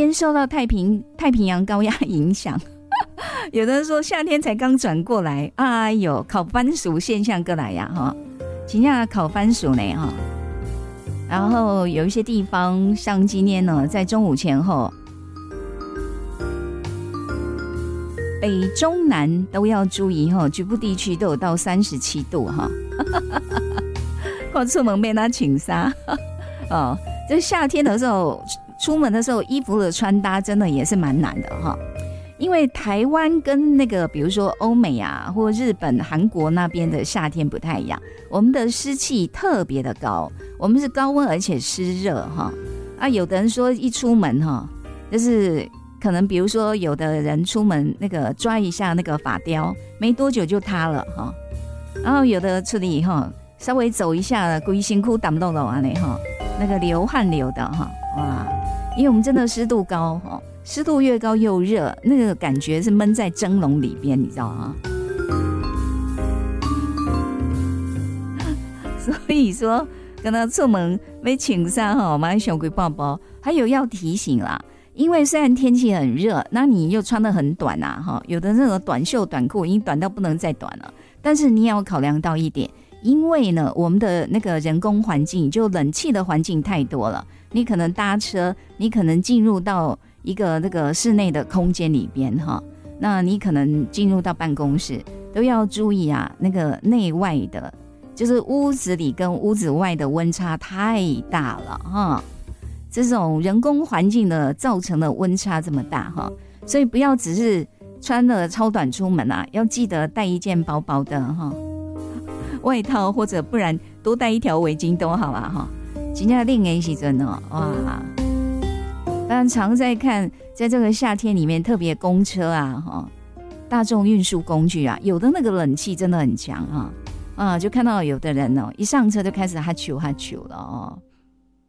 边受到太平洋高压影响，有的人说夏天才刚转过来，哎呦，烤番薯现象过来呀哈，真正烤番薯呢哈。然后有一些地方像今天呢，在中午前后，北中南都要注意哈，局部地区都有到37度哈。我出门被他请杀哦，这夏天的时候出门的时候，衣服的穿搭真的也是蛮难的哈。因为台湾跟那个比如说欧美啊或日本韩国那边的夏天不太一样，我们的湿气特别的高，我们是高温而且湿热哈。啊，有的人说一出门哈，就是可能比如说有的人出门那个抓一下那个发雕，没多久就塌了哈。然后有的出力哈，稍微走一下规身躯挡漏漏啊那哈，那个流汗流的哈，哇，因为我们真的湿度高哈。湿度越高又热，那个感觉是闷在蒸笼里边，你知道吗？所以说，跟他出门要穿衫哈，马上想归包包。还有要提醒啦，因为虽然天气很热，那你又穿得很短啊哈，有的那个短袖短裤已经短到不能再短了，但是你也要考量到一点，因为呢，我们的那个人工环境就冷气的环境太多了，你可能搭车，你可能进入到一个那个室内的空间里边哈，那你可能进入到办公室都要注意啊，那个内外的，就是屋子里跟屋子外的温差太大了哈。这种人工环境的造成的温差这么大哈，所以不要只是穿了超短出门啊，要记得带一件薄薄的哈外套，或者不然多带一条围巾都好啊哈。真的冷的时阵哦，哇！当然常在看，在这个夏天里面，特别公车啊，大众运输工具啊，有的那个冷气真的很强啊，就看到有的人哦，一上车就开始哈啾哈啾了哦。